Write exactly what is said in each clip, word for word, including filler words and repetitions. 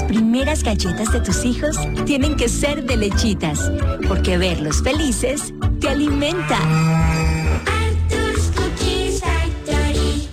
primeras galletas de tus hijos tienen que ser de Lechitas, porque verlos felices te alimenta. Arthur's Cookie Factory.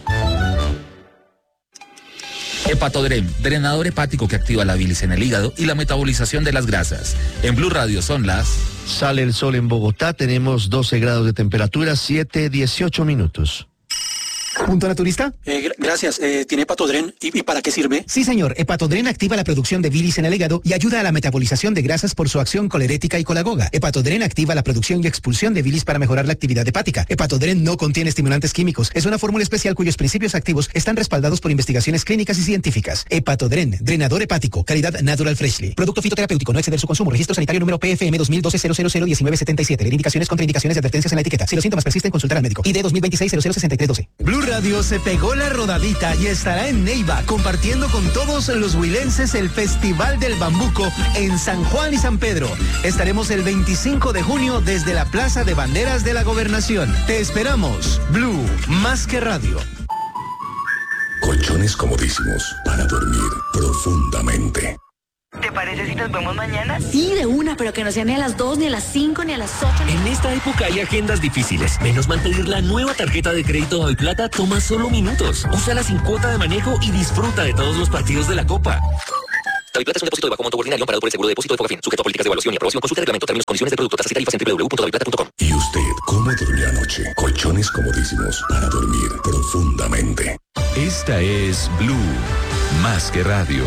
Hepatodren, drenador hepático que activa la bilis en el hígado y la metabolización de las grasas. En Blue Radio son las... Sale el sol en Bogotá, tenemos doce grados de temperatura, siete, dieciocho minutos. ¿Punto naturista? Eh, gr- gracias. Eh, ¿Tiene Hepatodren? ¿Y, ¿Y para qué sirve? Sí, señor. Hepatodren activa la producción de bilis en el hígado y ayuda a la metabolización de grasas por su acción colerética y colagoga. Hepatodren activa la producción y expulsión de bilis para mejorar la actividad hepática. Hepatodren no contiene estimulantes químicos. Es una fórmula especial cuyos principios activos están respaldados por investigaciones clínicas y científicas. Hepatodren, drenador hepático, calidad Natural Freshly. Producto fitoterapéutico, no exceder su consumo. Registro sanitario número P F M dos mil doce cero cero cero diecinueve setenta y siete. Leer indicaciones, contraindicaciones y advertencias en la etiqueta. Si los síntomas persisten, consultar al médico. I D dos mil veintiséis cero cero sesenta y tres doce. Blue Radio se pegó la rodadita y estará en Neiva compartiendo con todos los huilenses el Festival del Bambuco en San Juan y San Pedro. Estaremos el veinticinco de junio desde la Plaza de Banderas de la Gobernación. Te esperamos. Blue, más que radio. Colchones comodísimos para dormir profundamente. ¿Te parece si nos vemos mañana? Sí, de una, pero que no sea ni a las dos, ni a las cinco, ni a las ocho. En esta época hay agendas difíciles. Menos mal pedir la nueva tarjeta de crédito Daviplata toma solo minutos. Úsala sin cuota de manejo y disfruta de todos los partidos de la Copa. Daviplata es un depósito de bajo monto ordinario amparado por el seguro de depósito de Fogafín, sujeto a políticas de evaluación y aprobación. Consulta el reglamento, términos, condiciones de producto, tasas y tarifas en doble u doble u doble u punto daviplata punto com. ¿Y usted cómo durmió anoche? Colchones comodísimos para dormir profundamente. Esta es Blue, más que radio.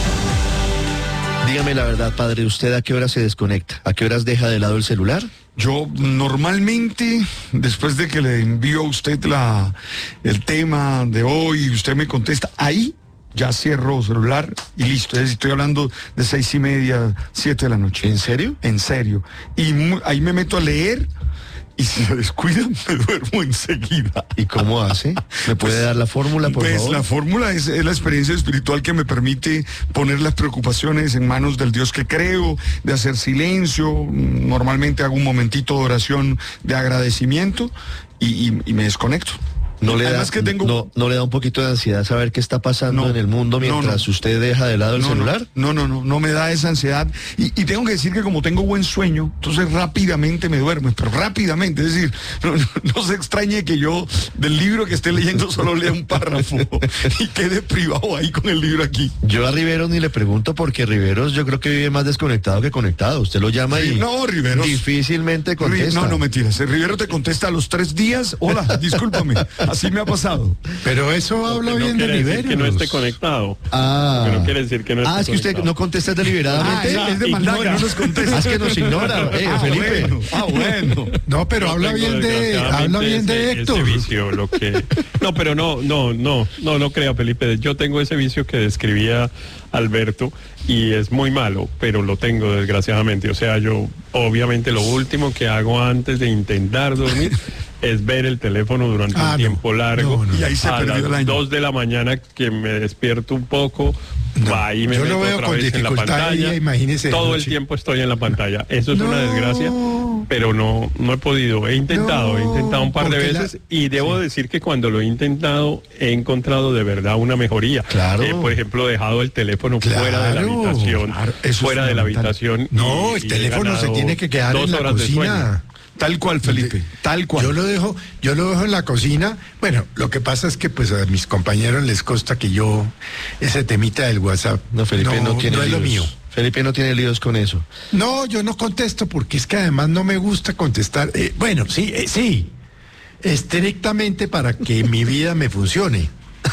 Dígame la verdad, padre, ¿usted a qué hora se desconecta? ¿A qué horas deja de lado el celular? Yo normalmente, después de que le envío a usted la, el tema de hoy y usted me contesta, ahí ya cierro celular y listo. Es decir, estoy hablando de seis y media, siete de la noche. ¿En serio? En serio. Y mu- ahí me meto a leer y si me descuida me duermo enseguida. ¿Y cómo hace? ¿Me puede Pues, dar la fórmula, por pues, favor? la fórmula es, es la experiencia espiritual que me permite poner las preocupaciones en manos del Dios que creo, de hacer silencio. Normalmente hago un momentito de oración de agradecimiento y, y, y me desconecto. ¿No le, da, Además que tengo... no, ¿No le da un poquito de ansiedad saber qué está pasando No, en el mundo mientras no, no. usted deja de lado el No, celular? No, no, no, no me da esa ansiedad. Y, y tengo que decir que como tengo buen sueño, entonces rápidamente me duermo, pero rápidamente. Es decir, no, no, no se extrañe que yo del libro que esté leyendo solo lea un párrafo y quede privado ahí con el libro aquí. Yo a Riveros ni le pregunto porque Riveros yo creo que vive más desconectado que conectado. Usted lo llama y no, Riveros, difícilmente contesta. No, no, mentiras. El Rivero te contesta a los tres días. Hola, discúlpame. Así me ha pasado. Pero eso habla bien no de Riveros. Que no esté conectado. Ah. Que no quiere decir que no esté Ah, es que usted conectado. no contesta deliberadamente. Ah, es de maldad que no nos contesta. Ah, es que nos ignora, eh, Ah, Felipe. bueno. Ah, bueno. No, pero Yo habla tengo, bien de, desgraciadamente, habla bien de ese- Héctor. ese vicio, lo que... No, pero no, no, no, no, no crea, Felipe. Yo tengo ese vicio que describía Alberto y es muy malo, pero lo tengo desgraciadamente. O sea, yo obviamente lo último que hago antes de intentar dormir es ver el teléfono durante Ah, un no, tiempo largo. no, no. Y ahí se a perdió el las año. dos de la mañana que me despierto un poco, No, ahí me yo lo meto veo otra con vez en la dificultad pantalla. ahí, imagínese de Todo el noche. tiempo estoy en la pantalla. Eso es No. una desgracia, pero no, no he podido. He intentado, No, he intentado un par de porque la- veces y debo decir que cuando lo he intentado he encontrado de verdad una mejoría. Claro. Eh, por ejemplo, he dejado el teléfono Claro, fuera de la habitación, claro, eso es fuera de la fundamental. habitación. No, y- el y he teléfono se ganado tiene que quedar dos en la horas de sueño. cocina. Tal cual, Felipe. Tal cual. Yo lo dejo, yo lo dejo en la cocina. Bueno, lo que pasa es que pues a mis compañeros les consta que yo ese temita del WhatsApp No, Felipe no, tiene no es líos. lo mío. Felipe no tiene líos con eso. No, yo no contesto porque es que además no me gusta contestar. Eh, bueno, sí, eh, sí, estrictamente para que mi vida me funcione.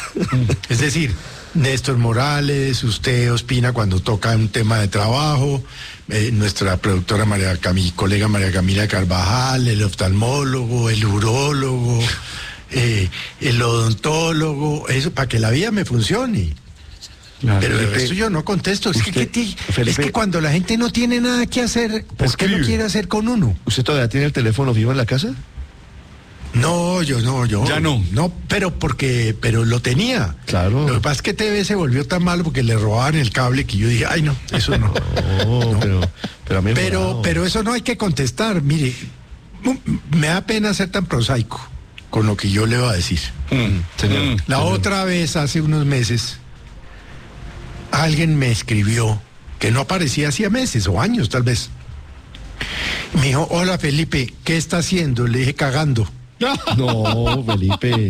Es decir, Néstor Morales, usted, Ospina, cuando toca un tema de trabajo, eh, nuestra productora María Camila, colega María Camila Carvajal, el oftalmólogo, el urólogo, eh, el odontólogo, eso, para que la vida me funcione. Claro, Pero el Felipe, resto yo no contesto. Es, que, usted- ¿qué ti- Felipe- es que cuando la gente no tiene nada que hacer, ¿por qué Escribe. lo quiere hacer con uno? ¿Usted todavía tiene el teléfono fijo en la casa? No, yo no, yo. Ya no. No, pero porque, pero lo tenía. Claro. Lo que pasa es que T V se volvió tan malo porque le robaban el cable que yo dije, ay no, eso no. No, pero, pero a mí Pero, pero eso no hay que contestar. Mire, m- me da pena ser tan prosaico con lo que yo le voy a decir. señor. La señor. otra vez, hace unos meses, alguien me escribió, que no aparecía hacía meses o años tal vez. Me dijo, hola Felipe, ¿qué está haciendo? Le dije, cagando. No, Felipe.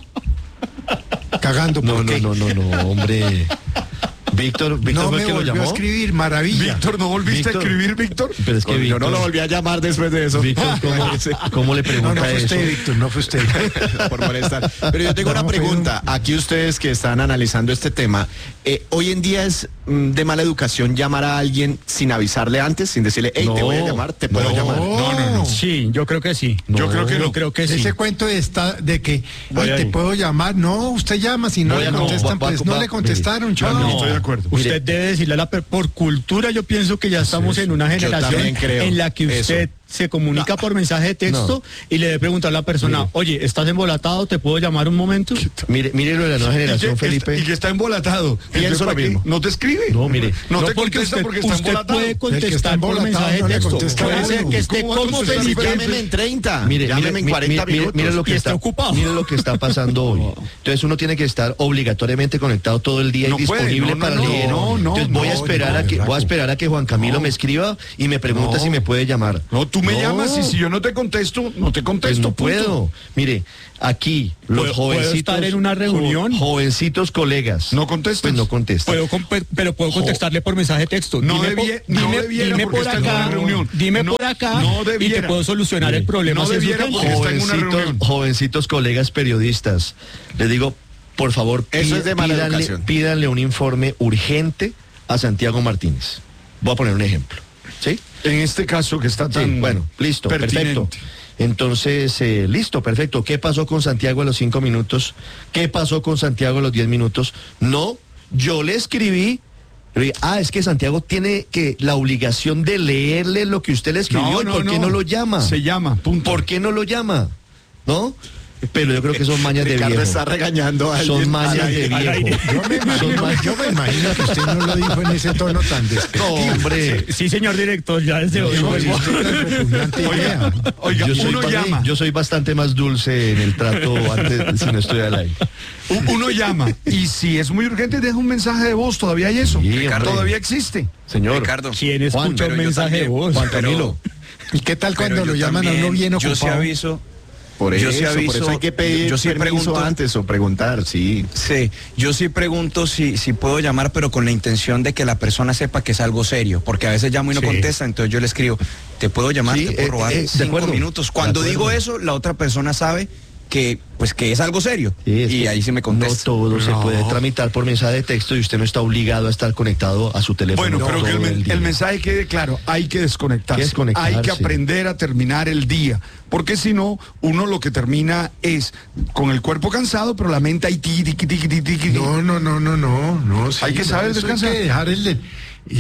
Cagando, ¿por no, qué? no, no, no, no, hombre. Víctor, Víctor no fue me el que lo volvió llamó. a escribir, maravilla. Víctor, ¿no volviste Víctor. a escribir, Víctor? Pero es que Yo Víctor, no lo volví a llamar después de eso. Víctor, ¿cómo, cómo le No, pregunta no fue eso? usted, Víctor, no fue usted. Por molestar. Pero yo tengo No, una pregunta. Aquí ustedes que están analizando este tema, eh, hoy en día es mm, de mala educación llamar a alguien sin avisarle antes, sin decirle, hey, No, te voy a llamar, te puedo no, llamar. No, no, no. Sí, yo creo que sí. No, Yo creo que Yo no. creo que sí. Ese cuento está de que, Voy ay, te ahí. puedo llamar. No, usted llama, si no Voy le a- no, contestan, va- va- pues no va- le contestaron, Yo chao. no estoy de acuerdo. Usted Mire. debe decirle a la per- por cultura yo pienso que ya estamos en una generación también creo en la que usted eso. se comunica por mensaje de texto y le debe preguntar a la persona, Mire. oye, ¿estás embolatado? ¿Te puedo llamar un momento? Mire, mire lo de la nueva Y que, generación, Felipe. está, y que está embolatado. Pienso Entonces, lo ¿para qué? mismo. No te escribe. No, mire. No, te porque contesta usted, porque está usted embolatado. puede El que contestar está por embolatado mensaje no de le texto. contesta Puede nadie. ser que esté ¿Cómo va a como contestar Felipe. Felipe? Llámeme en treinta, Mire, llámeme mire, en cuarenta mire, minutos. mire lo que Y está, está ocupado. mire lo que está pasando hoy. Entonces uno tiene que estar obligatoriamente conectado todo el día No y puede, disponible no, no, para no, leer. no, no, Entonces voy a no, esperar no, a que Draco. voy a esperar a que Juan Camilo No. me escriba y me pregunta No. si me puede llamar. No, tú me No. llamas y si yo no te contesto, no te Pues contesto. no punto. puedo. Mire, aquí los ¿Puedo- puedo jovencitos estar en una reunión? jo- jovencitos colegas. No contestas. Pues no contestan. Puedo compe- pero puedo contestarle por mensaje de texto. No Dime, debie- por, no dime, debiera dime porque por está en una acá, reunión. dime No- por acá no y te debiera. puedo solucionar Mire, el problema. no si es debiera urgente. porque está en una Jovencitos, reunión. jovencitos colegas periodistas, les digo, por favor, Eso pí- es de mala pídanle, educación. pídanle un informe urgente a Santiago Martínez. Voy a poner un ejemplo. ¿Sí? En este caso que está Sí, tan bueno, listo, pertinente. perfecto. Entonces, eh, listo, perfecto. ¿Qué pasó con Santiago a los cinco minutos? ¿Qué pasó con Santiago a los diez minutos? No, yo le escribí. le dije, Ah, es que Santiago tiene que la obligación de leerle lo que usted le escribió. No, ¿Y no, ¿Por qué no. no lo llama? Se llama, punto. ¿Por qué no lo llama? ¿No? Pero yo creo que son mañas de Ricardo viejo. está regañando a alguien Son mañas al de aire, al aire. viejo. Yo me, imagino, Son yo me imagino que usted no lo dijo en ese tono tan No, despectivo. hombre. Sí, señor director, ya desde hoy. No, vuelvo. sí, usted tan repugnante idea. Oiga, yo, soy uno ba- llama. yo soy bastante más dulce en el trato antes si no estoy al aire. U- Uno llama y si es muy urgente deja un mensaje de voz, todavía hay eso. Sí, Ricardo. Todavía existe. Señor. Ricardo. ¿Quién escucha Juan, pero un yo mensaje de también, voz? Juan pero- Camilo. ¿Y qué tal pero cuando yo lo llaman a también, uno bien ocupado? Yo sí aviso. Por Yo eso, sí aviso, por eso hay que pedir yo sí permiso pregunto- antes o preguntar, sí. Sí, yo sí pregunto si, si puedo llamar, pero con la intención de que la persona sepa que es algo serio, porque a veces llamo y no Sí. contesta, entonces yo le escribo, te puedo llamar, Sí, te puedo eh, robar eh, de cinco acuerdo. minutos. Cuando De acuerdo. digo eso, la otra persona sabe que pues que es algo serio Sí, es y que ahí sí me contesta. No todo se No. puede tramitar por mensaje de texto y usted no está obligado a estar conectado a su teléfono. Bueno, pero todo que el, men- el día. el mensaje quede claro, hay que desconectarse, Hay que desconectarse. hay que aprender a terminar el día, porque si no, uno lo que termina es con el cuerpo cansado, pero la mente ahí tiqui, tiqui, tiqui, tiqui, tiqui. No, no, no, no, no, no. sí, Hay que saber eso descansar. Hay que dejar el, el-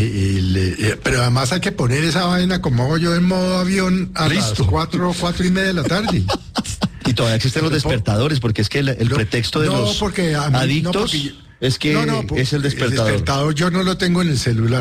el- eh, pero además hay que poner esa vaina como hago yo en modo avión a Listo. las cuatro, cuatro y media de la tarde. Y todavía existen los despertadores, porque es que el, el No, pretexto de no, los porque a mí- no, adictos porque yo- es que No, no, por- es el despertador. El despertador yo no lo tengo en el celular.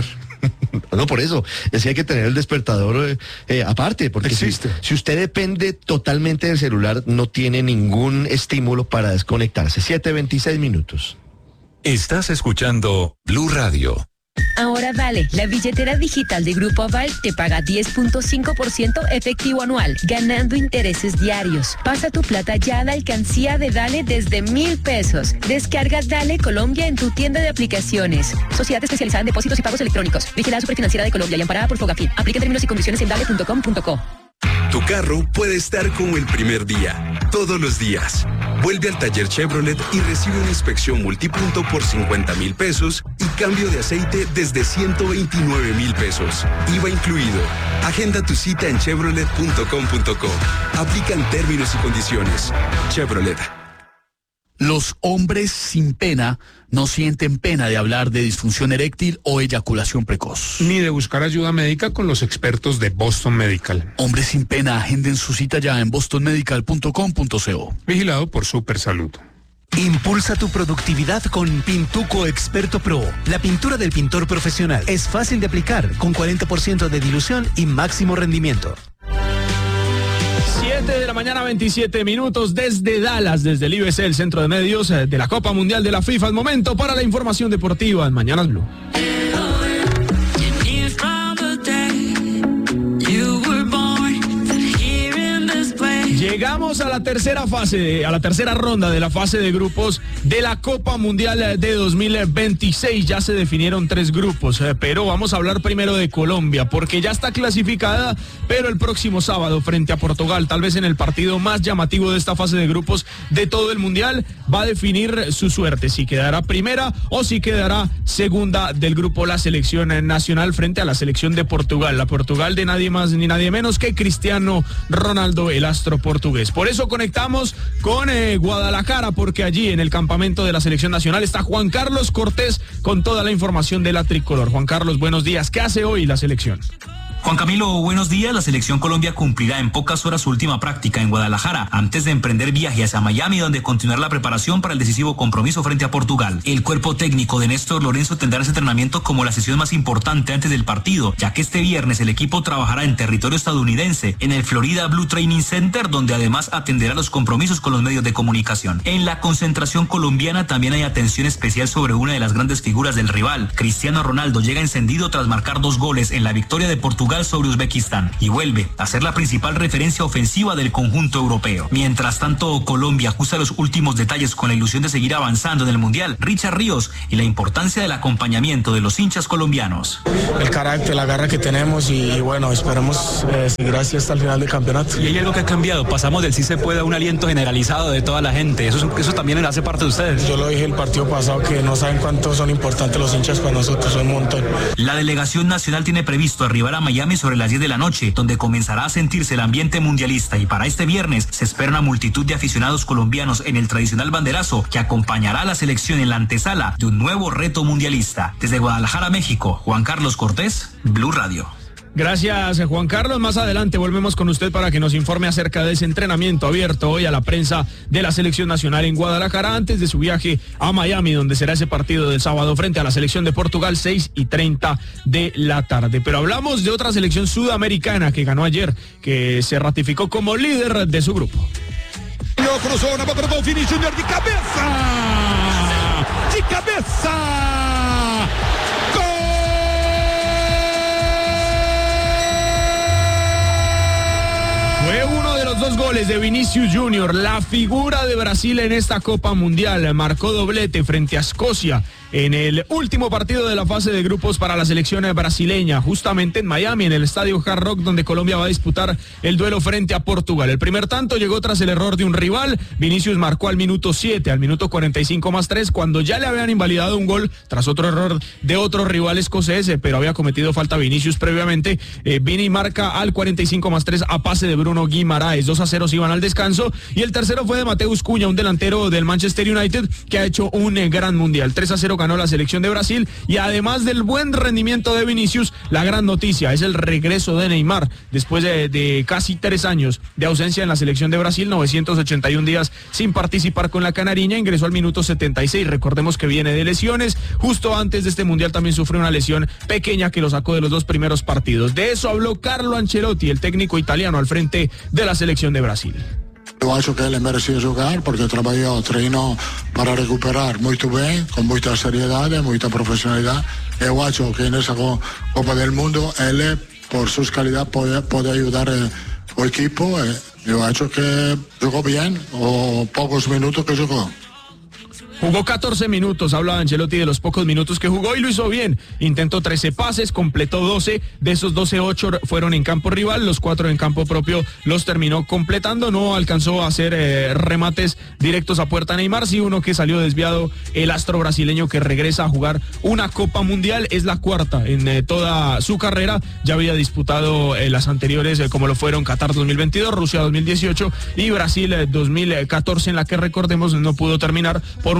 No, por eso, es que hay que tener el despertador eh, eh, aparte, porque si, Existe. si usted depende totalmente del celular, no tiene ningún estímulo para desconectarse. siete veintiséis minutos. Estás escuchando Blue Radio. Ahora Dale, la billetera digital de Grupo Aval te paga diez punto cinco por ciento efectivo anual, ganando intereses diarios. Pasa tu plata ya a la alcancía de Dale desde mil pesos. Descarga Dale Colombia en tu tienda de aplicaciones. Sociedad especializada en depósitos y pagos electrónicos. Vigilada Superfinanciera de Colombia y amparada por Fogafín. Aplica términos y condiciones en dale punto com punto co. Tu carro puede estar como el primer día, todos los días. Vuelve al taller Chevrolet y recibe una inspección multipunto por cincuenta mil pesos y cambio de aceite desde ciento veintinueve mil pesos. I V A incluido. Agenda tu cita en chevrolet punto com punto co. Aplican términos y condiciones. Chevrolet. Los hombres sin pena no sienten pena de hablar de disfunción eréctil o eyaculación precoz. Ni de buscar ayuda médica con los expertos de Boston Medical. Hombres sin pena, agenden su cita ya en boston medical punto com punto co. Vigilado por Supersalud. Impulsa tu productividad con Pintuco Experto Pro. La pintura del pintor profesional es fácil de aplicar, con cuarenta por ciento de dilución y máximo rendimiento. siete de la mañana, veintisiete minutos, desde Dallas, desde el I B C, el Centro de Medios de la Copa Mundial de la FIFA. Es momento para la información deportiva en Mañanas Blue. Llegamos a la tercera fase, a la tercera ronda de la fase de grupos de la Copa Mundial de dos mil veintiséis. Ya se definieron tres grupos, pero vamos a hablar primero de Colombia, porque ya está clasificada, pero el próximo sábado frente a Portugal, tal vez en el partido más llamativo de esta fase de grupos de todo el Mundial, va a definir su suerte, si quedará primera o si quedará segunda del grupo la selección nacional frente a la selección de Portugal. La Portugal de nadie más ni nadie menos que Cristiano Ronaldo, el astro portugués. Por eso conectamos con eh, Guadalajara, porque allí en el campamento de la selección nacional está Juan Carlos Cortés con toda la información de la tricolor. Juan Carlos, buenos días. ¿Qué hace hoy la selección? Juan Camilo, buenos días. La selección Colombia cumplirá en pocas horas su última práctica en Guadalajara, antes de emprender viaje hacia Miami, donde continuará la preparación para el decisivo compromiso frente a Portugal. El cuerpo técnico de Néstor Lorenzo tendrá ese entrenamiento como la sesión más importante antes del partido, ya que este viernes el equipo trabajará en territorio estadounidense, en el Florida Blue Training Center, donde además atenderá los compromisos con los medios de comunicación. En la concentración colombiana también hay atención especial sobre una de las grandes figuras del rival. Cristiano Ronaldo llega encendido tras marcar dos goles en la victoria de Portugal sobre Uzbekistán y vuelve a ser la principal referencia ofensiva del conjunto europeo. Mientras tanto, Colombia ajusta los últimos detalles con la ilusión de seguir avanzando en el Mundial. Richard Ríos y la importancia del acompañamiento de los hinchas colombianos. El carácter, la garra que tenemos y, y bueno, esperemos eh, seguir así hasta el final del campeonato. Y hay algo que ha cambiado, pasamos del sí se puede a un aliento generalizado de toda la gente, eso, eso también hace parte de ustedes. Yo lo dije el partido pasado que no saben cuánto son importantes los hinchas para nosotros, son un montón. La delegación nacional tiene previsto arribar a Miami sobre las diez de la noche, donde comenzará a sentirse el ambiente mundialista, y para este viernes se espera una multitud de aficionados colombianos en el tradicional banderazo que acompañará a la selección en la antesala de un nuevo reto mundialista. Desde Guadalajara, México, Juan Carlos Cortés, Blue Radio. Gracias, Juan Carlos. Más adelante volvemos con usted para que nos informe acerca de ese entrenamiento abierto hoy a la prensa de la selección nacional en Guadalajara antes de su viaje a Miami, donde será ese partido del sábado frente a la selección de Portugal, seis y treinta de la tarde. Pero hablamos de otra selección sudamericana que ganó ayer, que se ratificó como líder de su grupo. Lo cruzó, una boca para Vini Junior de cabeza. De cabeza. Fue uno de los dos goles de Vinicius Junior, la figura de Brasil en esta Copa Mundial. Marcó doblete frente a Escocia en el último partido de la fase de grupos para la selección brasileña, justamente en Miami, en el estadio Hard Rock, donde Colombia va a disputar el duelo frente a Portugal. El primer tanto llegó tras el error de un rival. Vinicius marcó al minuto siete, al minuto cuarenta y cinco más tres, cuando ya le habían invalidado un gol tras otro error de otro rival escocés, pero había cometido falta Vinicius previamente. Eh, Vini marca al cuarenta y cinco más tres a pase de Bruno Guimaraes. dos a cero se iban al descanso, y el tercero fue de Mateus Cunha, un delantero del Manchester United que ha hecho un eh, gran mundial. tres a cero ganó la selección de Brasil, y además del buen rendimiento de Vinicius, la gran noticia es el regreso de Neymar después de, de casi tres años de ausencia en la selección de Brasil, novecientos ochenta y un días sin participar con la canariña. Ingresó al minuto setenta y seis, recordemos que viene de lesiones. Justo antes de este mundial también sufrió una lesión pequeña que lo sacó de los dos primeros partidos. De eso habló Carlo Ancelotti, el técnico italiano al frente de la selección de Brasil. Eu acho que ele merecia jogar porque trabalhou, treinou para recuperar muito bem, com muita seriedade, muita profissionalidade. Eu acho que nessa Copa del Mundo ele, por suas qualidades, pode, pode ajudar eh, o equipo. Eh. Eu acho que jogou bem os poucos minutos que jogou. Jugó catorce minutos, habla Ancelotti de los pocos minutos que jugó y lo hizo bien. Intentó trece pases, completó doce, de esos doce, ocho fueron en campo rival, los cuatro en campo propio los terminó completando. No alcanzó a hacer eh, remates directos a puerta Neymar, sí uno que salió desviado, el astro brasileño que regresa a jugar una Copa Mundial, es la cuarta en eh, toda su carrera. Ya había disputado eh, las anteriores eh, como lo fueron Qatar dos mil veintidós, Rusia dos mil dieciocho y Brasil eh, dos mil catorce, en la que recordemos no pudo terminar por una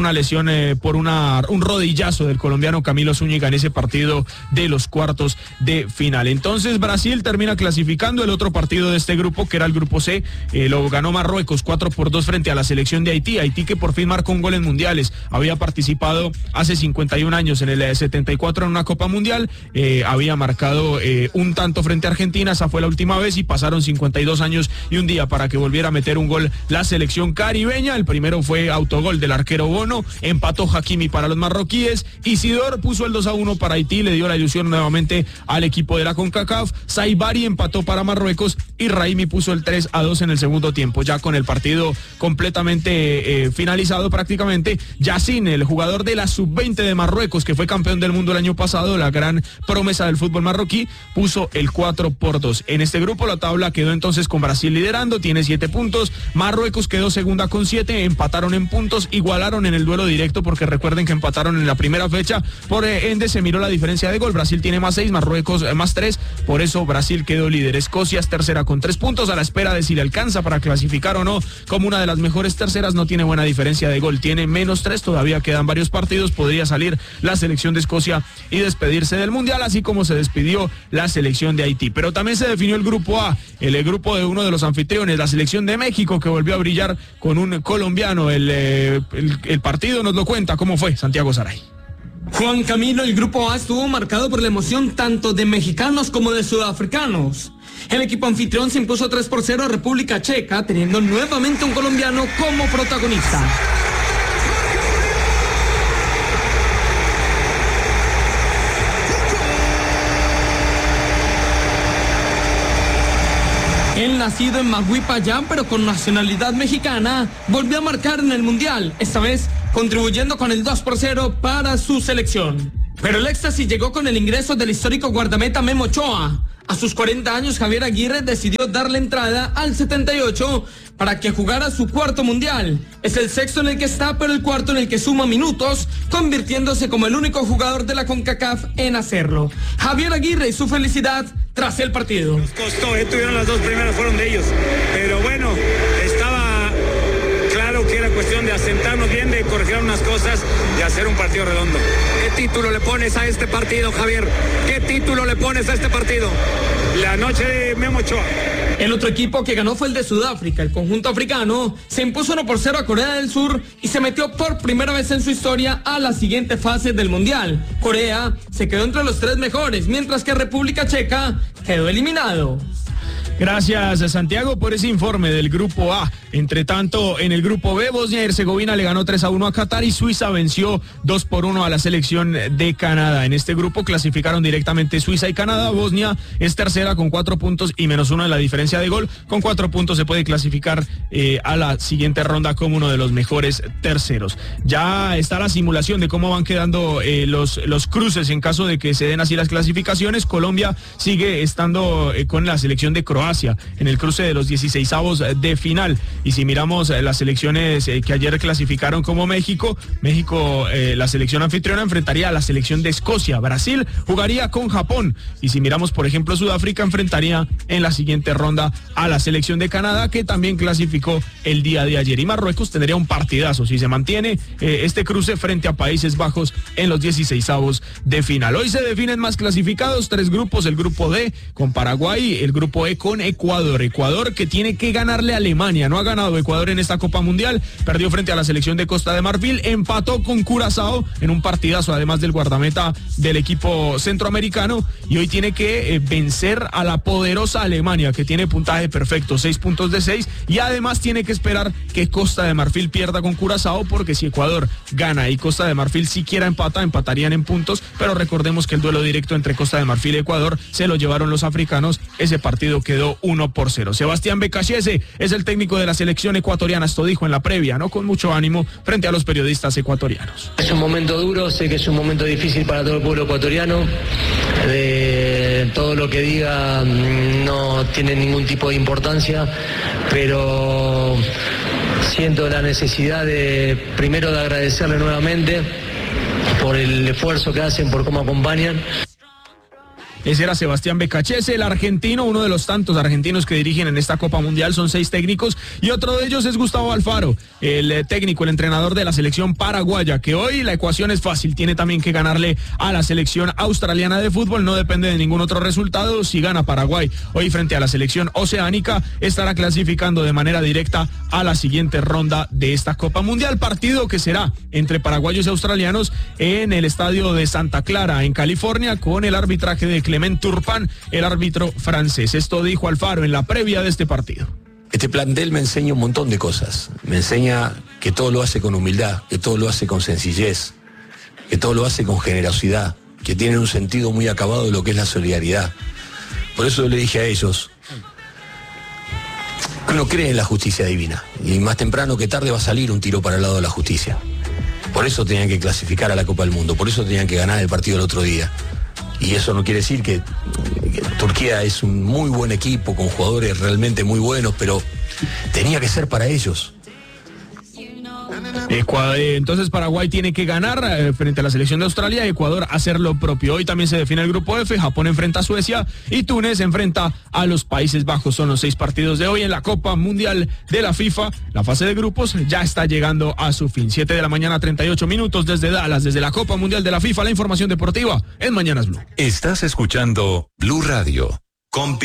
una lesión eh, por una, un rodillazo del colombiano Camilo Zúñiga en ese partido de los cuartos de final. Entonces Brasil termina clasificando. El otro partido de este grupo, que era el grupo C, eh, lo ganó Marruecos cuatro por dos frente a la selección de Haití. Haití, que por fin marcó un gol en mundiales, había participado hace cincuenta y un años en el setenta y cuatro en una Copa Mundial, eh, había marcado eh, un tanto frente a Argentina, esa fue la última vez, y pasaron cincuenta y dos años y un día para que volviera a meter un gol la selección caribeña. El primero fue autogol del arquero Bono, empató Hakimi para los marroquíes, Isidor puso el dos a uno para Haití, le dio la ilusión nuevamente al equipo de la CONCACAF, Saibari empató para Marruecos y Raimi puso el tres a dos en el segundo tiempo. Ya con el partido completamente eh, finalizado prácticamente, Yacine, el jugador de la sub veinte de Marruecos, que fue campeón del mundo el año pasado, la gran promesa del fútbol marroquí, puso el cuatro por dos. En este grupo la tabla quedó entonces con Brasil liderando, tiene siete puntos, Marruecos quedó segunda con siete, empataron en puntos, igualaron en el duelo directo, porque recuerden que empataron en la primera fecha, por ende se miró la diferencia de gol, Brasil tiene más seis, Marruecos eh, más tres, por eso Brasil quedó líder. Escocia es tercera con tres puntos, a la espera de si le alcanza para clasificar o no como una de las mejores terceras. No tiene buena diferencia de gol, tiene menos tres, todavía quedan varios partidos, podría salir la selección de Escocia y despedirse del mundial, así como se despidió la selección de Haití. Pero también se definió el grupo A, el, el grupo de uno de los anfitriones, la selección de México, que volvió a brillar con un colombiano. El, el, el partido nos lo cuenta cómo fue Santiago Saray. Juan Camilo, el grupo A estuvo marcado por la emoción tanto de mexicanos como de sudafricanos. El equipo anfitrión se impuso tres por cero a República Checa, teniendo nuevamente un colombiano como protagonista. El nacido en Maguipayán, pero con nacionalidad mexicana, volvió a marcar en el Mundial, esta vez contribuyendo con el dos por cero para su selección. Pero el éxtasis llegó con el ingreso del histórico guardameta Memo Ochoa. A sus cuarenta años, Javier Aguirre decidió darle entrada al setenta y ocho para que jugara su cuarto mundial. Es el sexto en el que está, pero el cuarto en el que suma minutos, convirtiéndose como el único jugador de la CONCACAF en hacerlo. Javier Aguirre y su felicidad tras el partido. Nos costó, eh, tuvieron las dos primeras, fueron de ellos. Pero bueno, estaba claro que era cuestión de asentarnos bien, de corregir unas cosas y hacer un partido redondo. ¿Qué título le pones a este partido, Javier? ¿Qué título le pones a este partido? La noche de Memo Ochoa. El otro equipo que ganó fue el de Sudáfrica. El conjunto africano se impuso uno por cero a Corea del Sur y se metió por primera vez en su historia a la siguiente fase del Mundial. Corea se quedó entre los tres mejores, mientras que República Checa quedó eliminado. Gracias a Santiago por ese informe del grupo A. Entre tanto, en el grupo B, Bosnia y Herzegovina le ganó tres a uno a Qatar y Suiza venció dos por uno a la selección de Canadá. En este grupo clasificaron directamente Suiza y Canadá. Bosnia es tercera con cuatro puntos y menos uno en la diferencia de gol. Con cuatro puntos se puede clasificar eh, a la siguiente ronda como uno de los mejores terceros. Ya está la simulación de cómo van quedando eh, los, los cruces en caso de que se den así las clasificaciones. Colombia sigue estando eh, con la selección de Croacia en el cruce de los dieciseisavos de final. Y si miramos eh, las selecciones eh, que ayer clasificaron como México, México, eh, la selección anfitriona enfrentaría a la selección de Escocia. Brasil jugaría con Japón. Y si miramos, por ejemplo, Sudáfrica enfrentaría en la siguiente ronda a la selección de Canadá, que también clasificó el día de ayer. Y Marruecos tendría un partidazo si se mantiene eh, este cruce frente a Países Bajos en los dieciseisavos de final. Hoy se definen más clasificados, tres grupos: el grupo D con Paraguay, el grupo E con Ecuador. Ecuador que tiene que ganarle a Alemania. No ha ganado Ecuador en esta Copa Mundial. Perdió frente a la selección de Costa de Marfil. Empató con Curazao en un partidazo, además del guardameta del equipo centroamericano. Y hoy tiene que eh, vencer a la poderosa Alemania, que tiene puntaje perfecto, seis puntos de seis. Y además tiene que esperar que Costa de Marfil pierda con Curazao, porque si Ecuador gana y Costa de Marfil siquiera empata, empatarían en puntos. Pero recordemos que el duelo directo entre Costa de Marfil y Ecuador se lo llevaron los africanos. Ese partido quedó uno por cero. Sebastián Becachese es el técnico de la selección ecuatoriana. Esto dijo en la previa, ¿no? Con mucho ánimo frente a los periodistas ecuatorianos. Es un momento duro, sé que es un momento difícil para todo el pueblo ecuatoriano. De todo lo que diga no tiene ningún tipo de importancia, pero siento la necesidad de, primero, de agradecerle nuevamente por el esfuerzo que hacen, por cómo acompañan. Ese era Sebastián Becachese, el argentino, uno de los tantos argentinos que dirigen en esta Copa Mundial, son seis técnicos, y otro de ellos es Gustavo Alfaro, el eh, técnico, el entrenador de la selección paraguaya, que hoy la ecuación es fácil, tiene también que ganarle a la selección australiana de fútbol, no depende de ningún otro resultado. Si gana Paraguay hoy frente a la selección oceánica, estará clasificando de manera directa a la siguiente ronda de esta Copa Mundial, partido que será entre paraguayos y australianos en el estadio de Santa Clara, en California, con el arbitraje de Clement Turpin, el árbitro francés. Esto dijo Alfaro en la previa de este partido. Este plantel me enseña un montón de cosas. Me enseña que todo lo hace con humildad, que todo lo hace con sencillez, que todo lo hace con generosidad, que tienen un sentido muy acabado de lo que es la solidaridad. Por eso le dije a ellos que uno cree en la justicia divina, y más temprano que tarde va a salir un tiro para el lado de la justicia. Por eso tenían que clasificar a la Copa del Mundo, por eso tenían que ganar el partido el otro día. Y eso no quiere decir que, que Turquía es un muy buen equipo, con jugadores realmente muy buenos, pero tenía que ser para ellos. Ecuador, entonces Paraguay tiene que ganar eh, frente a la selección de Australia, Ecuador hacer lo propio. Hoy también se define el grupo F, Japón enfrenta a Suecia y Túnez enfrenta a los Países Bajos. Son los seis partidos de hoy en la Copa Mundial de la FIFA. La fase de grupos ya está llegando a su fin. siete de la mañana, treinta y ocho minutos desde Dallas, desde la Copa Mundial de la FIFA. La información deportiva en Mañanas Blue. Estás escuchando Blue Radio. Con